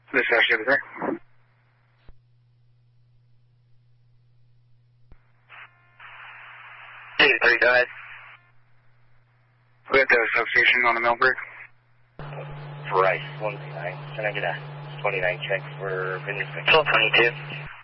This is Ship there. Hey, 3, go ahead. We're at the substation on the Millbrook. Bryce, 129. Can I get a 29 check for Vineyard? 1222.